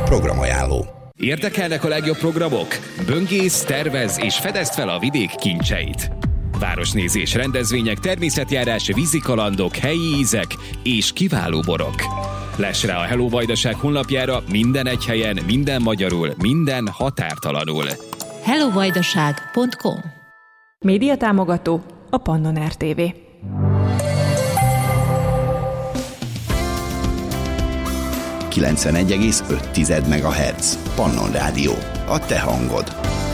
Programajánló. Érdekelnek a legjobb programok? Böngész, tervez és fedezd fel a vidék kincseit. Városnézés, rendezvények, természetjárás, vízikalandok, helyi ízek és kiváló borok. Less rá a Hello Vajdaság honlapjára minden egy helyen, minden magyarul, minden határtalanul. hellovajdaság.com. Médiatámogató a Pannon RTV. ...91,5 MHz. Pannon Rádió. A te hangod.